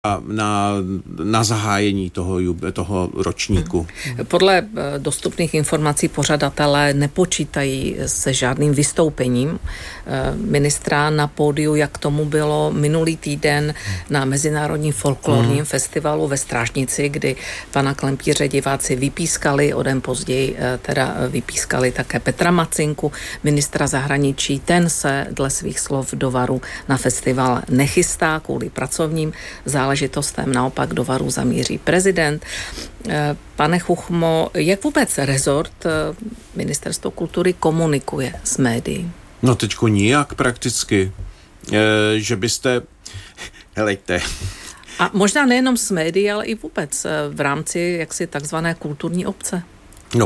na zahájení toho ročníku. Podle dostupných informací pořadatelé nepočítají se žádným vystoupením ministra na pódiu, jak tomu bylo minulý týden na Mezinárodním folklorním festivalu ve Strážnici, kdy pana Klempíře diváci vypískali, o den později teda vypískali také Petra Macinku, ministra zahraničí. Ten se dle svých slov do Varu na festival nechystá kvůli pracovním záležitostem, naopak do Varu zamíří prezident. Pane Chuchmo, jak vůbec rezort Ministerstvo kultury komunikuje s médií? No teďko nijak prakticky, že byste, helejte. A možná nejenom s médií, ale i vůbec v rámci jaksi takzvané kulturní obce. No,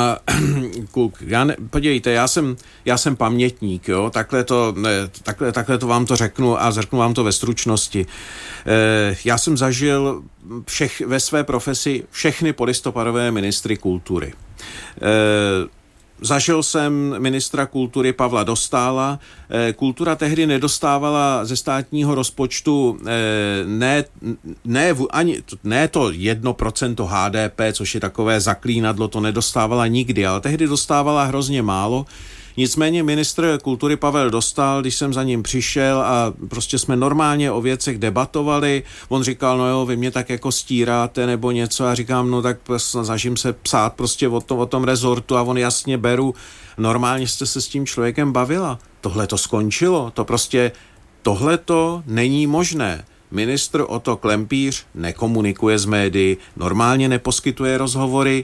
podívejte, já jsem pamětník, jo, takhle to vám to řeknu a řeknu vám to ve stručnosti. Já jsem zažil ve své profesi všechny polistopadové ministry kultury. Zažil jsem ministra kultury Pavla Dostála. Kultura tehdy nedostávala ze státního rozpočtu ne to 1% HDP, což je takové zaklínadlo, to nedostávala nikdy, ale tehdy dostávala hrozně málo. Nicméně ministr kultury Pavel Dostál, když jsem za ním přišel a prostě jsme normálně o věcech debatovali, on říkal, no jo, vy mě tak jako stíráte nebo něco, a říkám, no tak snažím se psát prostě o tom rezortu a on jasně beru, normálně jste se s tím člověkem bavila. Tohle to skončilo, tohle to není možné. Ministr Otto Klempíř nekomunikuje s médií, normálně neposkytuje rozhovory,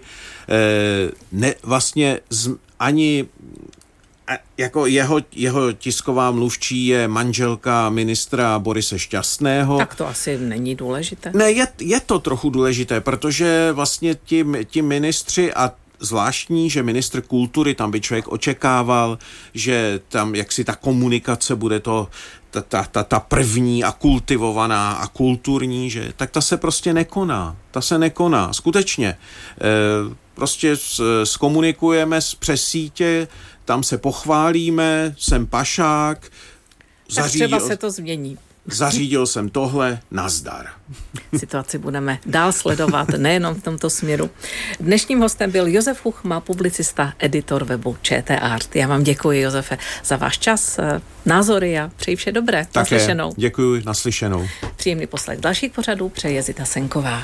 ani jako jeho tisková mluvčí je manželka ministra Borise Šťastného. Tak to asi není důležité. Ne, je to trochu důležité, protože vlastně ti ministři, a zvláštní, že ministr kultury, tam by člověk očekával, že tam jaksi ta komunikace bude ta první a kultivovaná a kulturní, že tak ta se prostě nekoná. Ta se nekoná. Skutečně. Prostě zkomunikujeme přes sítě, tam se pochválíme, jsem pašák. Tak třeba se to změní. Zařídil jsem tohle, nazdar. Situaci budeme dál sledovat, nejenom v tomto směru. Dnešním hostem byl Josef Chuchma, publicista, editor webu ČT Art. Já vám děkuji, Josefe, za váš čas, názory a přeji vše dobré. Také, naslyšenou. Děkuji, naslyšenou. Příjemný poslech dalších pořadů přeje Zita Senková.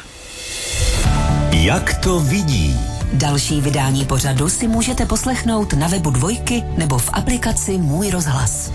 Jak to vidí? Další vydání pořadu si můžete poslechnout na webu Dvojky nebo v aplikaci Můj rozhlas.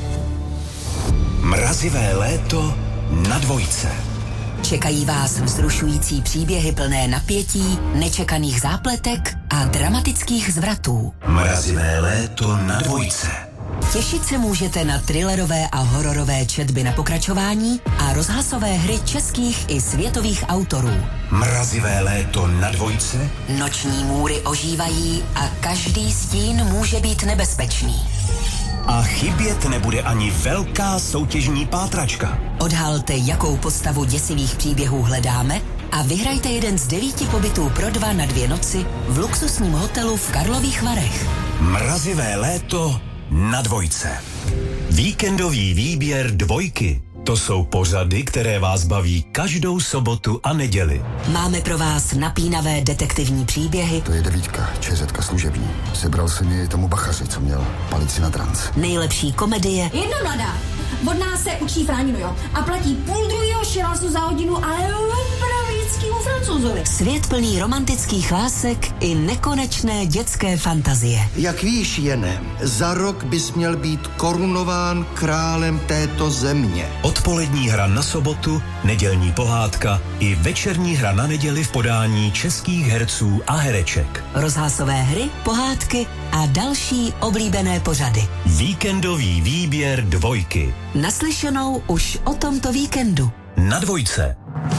Mrazivé léto na Dvojce. Čekají vás vzrušující příběhy plné napětí, nečekaných zápletek a dramatických zvratů. Mrazivé léto na Dvojce. Těšit se můžete na thrillerové a hororové četby na pokračování a rozhlasové hry českých i světových autorů. Mrazivé léto na Dvojce. Noční můry ožívají a každý stín může být nebezpečný. A chybět nebude ani velká soutěžní pátračka. Odhalte, jakou postavu děsivých příběhů hledáme a vyhrajte jeden z 9 pobytů pro 2 na 2 noci v luxusním hotelu v Karlových Varech. Mrazivé léto na Dvojce. Víkendový výběr Dvojky. To jsou pořady, které vás baví každou sobotu a neděli. Máme pro vás napínavé detektivní příběhy. To je 9, ČZ služební. Sebral se mi tomu bachaři, co měl palici na trans. Nejlepší komedie. Jedna mladá. Od nás se učí Franinu, jo. A platí 1,5 šilasu za hodinu, ale opravickýmu Francouzovi. Svět plný romantických lásek i nekonečné dětské fantazie. Jak víš, Jene, za rok bys měl být korunován králem této země. Odpolední hra na sobotu, nedělní pohádka i večerní hra na neděli v podání českých herců a hereček. Rozhlasové hry, pohádky a další oblíbené pořady. Víkendový výběr Dvojky. Naslyšenou už o tomto víkendu. Na Dvojce.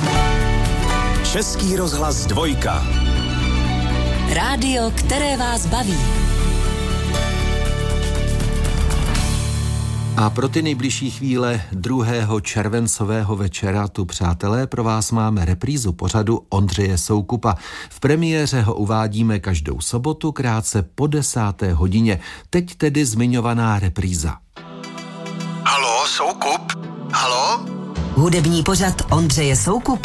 Český rozhlas Dvojka. Rádio, které vás baví. A pro ty nejbližší chvíle 2. červencového večera tu, přátelé, pro vás máme reprízu pořadu Ondřeje Soukupa. V premiéře ho uvádíme každou sobotu krátce po 10. hodině. Teď tedy zmiňovaná repríza. Haló, Soukup? Haló? Hudební pořad Ondřeje Soukupa